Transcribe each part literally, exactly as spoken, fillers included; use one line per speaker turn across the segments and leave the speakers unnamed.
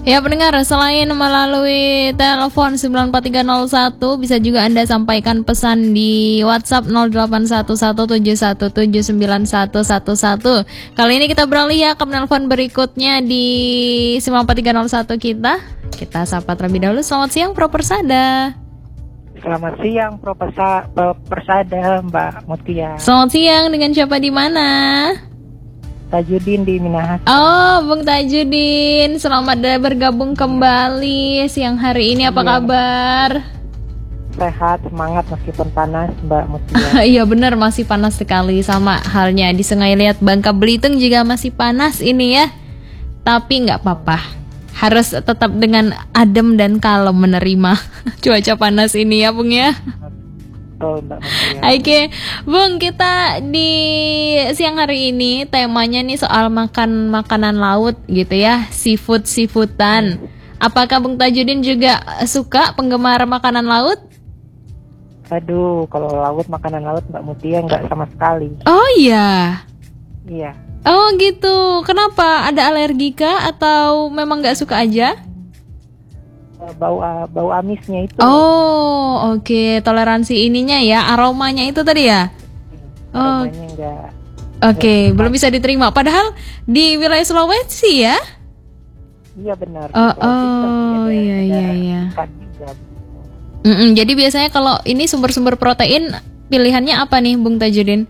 Ya pendengar, selain melalui telepon sembilan empat tiga nol satu, bisa juga Anda sampaikan pesan di WhatsApp nol delapan satu satu tujuh satu tujuh sembilan satu satu satu. Kali ini kita beralih ya ke penelpon berikutnya di sembilan empat tiga nol satu kita. Kita sapa terlebih dahulu. Selamat siang Pro Persada.
Selamat siang Pro Persa- Persada Mbak Mutia.
Selamat siang, dengan siapa di mana?
Tajudin di Minahasa.
Oh, Bung Tajudin, selamat dah bergabung kembali siang hari ini. Apa
Iya.
kabar?
Sehat, semangat meskipun panas Mbak Mutia.
Iya benar, masih panas sekali. Sama halnya di Sungai Liat Bangka Belitung juga masih panas ini ya. Tapi nggak apa-apa, harus tetap dengan adem dan kalem menerima cuaca panas ini ya Bung ya.
Betul Mbak Mutia.
Oke, Bung, kita di siang hari ini temanya nih soal makan makanan laut gitu ya, seafood seafoodan. Apakah Bung Tajudin juga suka penggemar makanan laut?
Aduh, kalau laut, makanan laut Mbak Mutia nggak sama sekali.
Oh iya.
Iya.
Oh gitu. Kenapa? Ada alergi kah atau memang nggak suka aja?
Bau uh, bau amisnya itu.
Oh, oke. Okay. Toleransi ininya ya, aromanya itu tadi ya. Oh,
Aromanya nggak.
oke. Okay. Belum bisa diterima. Padahal di wilayah Sulawesi ya.
Iya benar.
Oh,
Sulawesi kan
oh,
ada-
iya,
ada
iya, iya.
ikan juga.
Mm-mm, jadi biasanya kalau ini sumber-sumber protein pilihannya apa nih Bung Tajudin?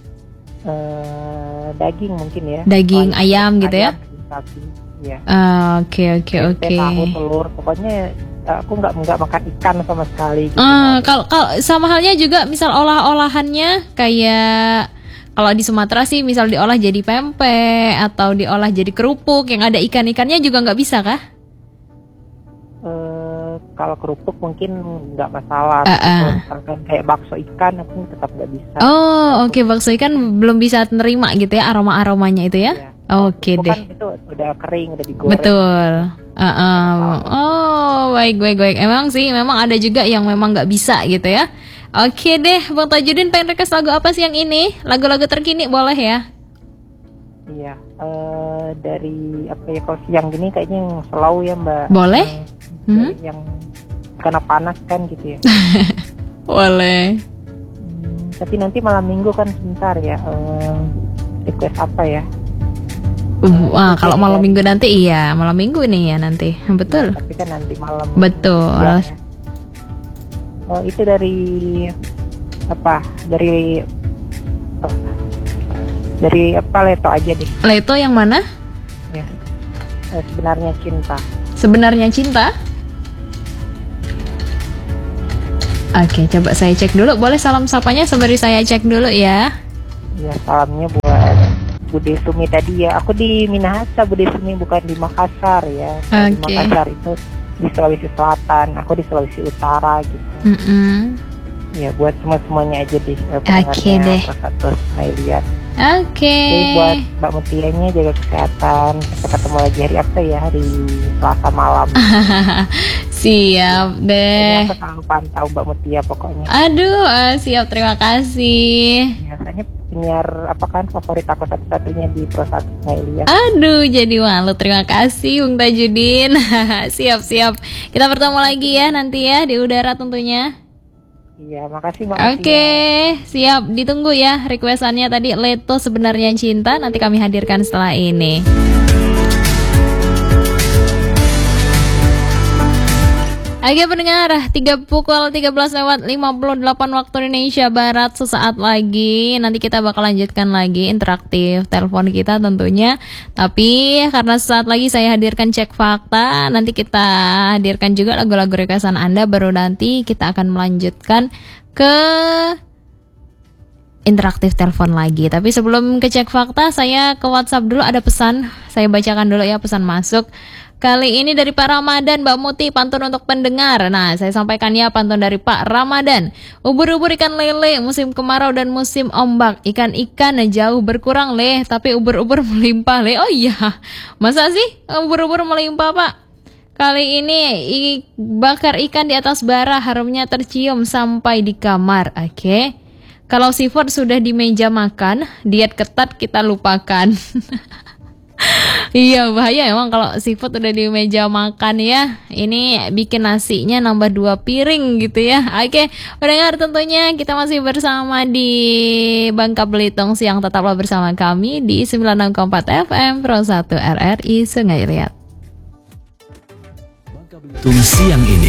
Eh, daging mungkin ya.
Daging
Paling-
ayam gitu ya?
daging sapi. Iya.
Ah, Oke oke
Tempe,
oke.
tahu, telur, pokoknya uh, aku nggak nggak makan ikan sama sekali. Gitu.
Ah, Kalau kalau sama halnya juga misal olah-olahannya kayak kalau di Sumatera sih misal diolah jadi pempek atau diolah jadi kerupuk yang ada ikan-ikannya juga nggak bisa kah?
Eh, kalau kerupuk mungkin nggak masalah.
Ah,
Tapi
ah.
kalau misalkan kayak bakso ikan, aku tetap nggak bisa.
Oh oke, bakso ikan belum bisa nerima gitu ya aroma-aromanya itu ya?
Iya.
Oke
Kerupuk
deh.
kan itu udah kering, udah digoreng.
Betul. Uh, um, oh, baik, baik, baik. Emang sih, memang ada juga yang memang nggak bisa gitu ya. Oke deh, Bang Tajudin pengen request lagu apa siang ini? Lagu-lagu terkini boleh ya?
Iya. Eh, dari apa ya, kalau siang gini kayaknya yang slow ya Mbak.
Boleh?
Yang,
Hmm?
yang karena panas kan gitu ya.
Boleh.
Hmm, tapi nanti malam minggu kan sebentar ya. Eh, request apa ya?
Uh, wah, kalau malam minggu nanti iya, malam minggu nih ya nanti. Betul.
Tapi kan nanti malam.
Betul.
siang ya. Oh, itu dari apa? Dari oh, dari apa Leto aja deh.
Leto yang mana?
Ya. Eh, sebenarnya cinta.
Sebenarnya cinta? Oke, coba saya cek dulu. Boleh salam sapanya sembari saya cek dulu ya.
Ya, salamnya buat Bude Sumi tadi ya. Aku di Minahasa, Bude Sumi, bukan di Makassar ya. Kalau Di
Oke.
Makassar itu di Sulawesi Selatan. Aku di Sulawesi Utara gitu.
Mm-mm.
Ya, buat semua-semuanya aja deh. eh,
Oke
pendengarnya
deh.
Persatu Sungai Liat.
Oke.
Jadi buat Mbak Mutianya jaga kesehatan. Kita ketemu lagi hari apa ya? Hari Selasa malam.
Siap
Ini
deh.
aku selalu pantau Mbak Mutia pokoknya.
Aduh, eh, siap, terima kasih.
Biasanya penyiar apa kan favorit aku satu-satunya di Persatu Sungai Liat.
Aduh, jadi malu. Terima kasih, Bung Tajudin. Siap, siap. Kita bertemu lagi ya nanti ya di udara tentunya.
Iya, makasih Mbak
Oke,
Mutia.
siap. Ditunggu ya requestannya tadi Leto sebenarnya cinta. Nanti kami hadirkan setelah ini. Oke pendengar, tiga pukul tiga belas lewat lima puluh delapan waktu Indonesia Barat. Sesaat lagi nanti kita bakal lanjutkan lagi interaktif telepon kita tentunya. Tapi karena sesaat lagi saya hadirkan cek fakta, nanti kita hadirkan juga lagu-lagu requestan Anda. Baru nanti kita akan melanjutkan ke interaktif telepon lagi. Tapi sebelum ke cek fakta, saya ke WhatsApp dulu, ada pesan. Saya bacakan dulu ya pesan masuk. Kali ini dari Pak Ramadan, Mbak Muti, pantun untuk pendengar. Nah, saya sampaikan ya pantun dari Pak Ramadan. Ubur-ubur ikan lele, musim kemarau dan musim ombak. Ikan-ikan jauh berkurang leh, tapi ubur-ubur melimpah leh. Oh iya, masa sih ubur-ubur melimpah Pak? Kali ini i- bakar ikan di atas bara, harumnya tercium sampai di kamar. Oke. Kalau seafood sudah di meja makan, diet ketat kita lupakan. Iya bahaya emang kalau seafood udah di meja makan ya. Ini bikin nasinya nambah dua piring gitu ya. Oke, pendengar tentunya kita masih bersama di Bangka Belitung Siang. Tetaplah bersama kami di sembilan puluh enam koma empat F M Pro satu R R I Sungai Liat.
Bangka Belitung siang ini